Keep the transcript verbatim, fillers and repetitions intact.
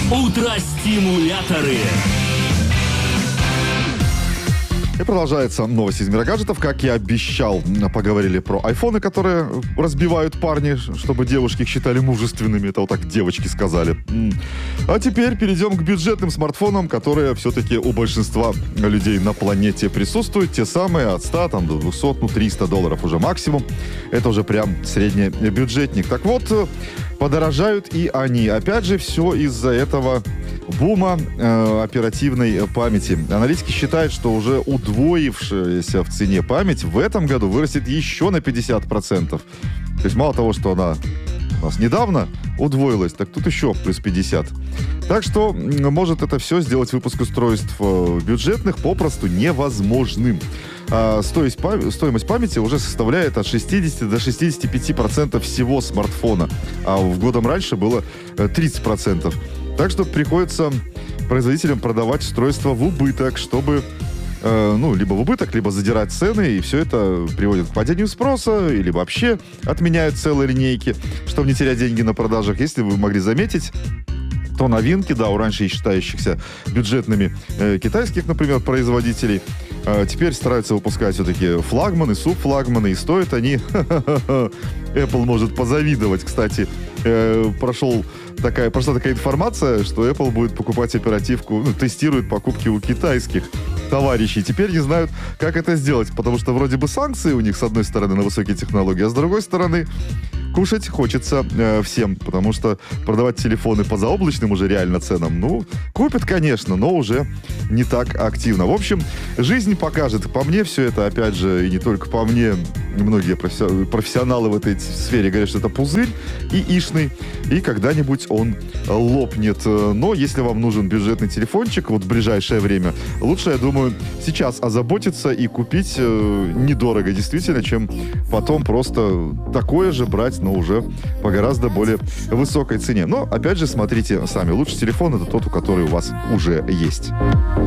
Утро-стимуляторы. И продолжается новость из мира гаджетов. Как я обещал, поговорили про айфоны, которые разбивают парни, чтобы девушки их считали мужественными. Это вот так девочки сказали. А теперь перейдем к бюджетным смартфонам, которые все-таки у большинства людей на планете присутствуют. Те самые от ста там, до двухсот, ну триста долларов уже максимум. Это уже прям средний бюджетник. Так вот, подорожают и они. Опять же, все из-за этого бума э, оперативной памяти. Аналитики считают, что уже удвоившаяся в цене память в этом году вырастет еще на пятьдесят процентов. То есть мало того, что она у нас недавно удвоилась, так тут еще плюс пятьдесят. Так что может это все сделать выпуск устройств бюджетных попросту невозможным. А стоимость, стоимость памяти уже составляет от шестидесяти до шестидесяти пяти процентов всего смартфона. А в годом раньше было тридцать процентов. Так что приходится производителям продавать устройства в убыток, чтобы, э, ну, либо в убыток, либо задирать цены, и все это приводит к падению спроса, или вообще отменяют целые линейки, чтобы не терять деньги на продажах. Если вы могли заметить, то новинки, да, у раньше считающихся бюджетными э, китайских, например, производителей, э, теперь стараются выпускать все-таки флагманы, субфлагманы, и стоят они... Apple может позавидовать. Кстати, э, прошел такая, прошла такая информация, что Apple будет покупать оперативку, ну, тестирует покупки у китайских товарищей. Теперь не знают, как это сделать, потому что вроде бы санкции у них, с одной стороны, на высокие технологии, а с другой стороны, кушать хочется э, всем, потому что продавать телефоны по заоблачным уже реально ценам, ну, купят, конечно, но уже не так активно. В общем, жизнь покажет. По мне все это, опять же, и не только по мне, многие профессионалы в этой сфере говорят, что это пузырь и ишный, и когда-нибудь он лопнет. Но если вам нужен бюджетный телефончик вот в ближайшее время, лучше, я думаю, сейчас озаботиться и купить э, недорого, действительно, чем потом просто такое же брать, но уже по гораздо более высокой цене. Но, опять же, смотрите сами. Лучший телефон — это тот, у который у вас уже есть.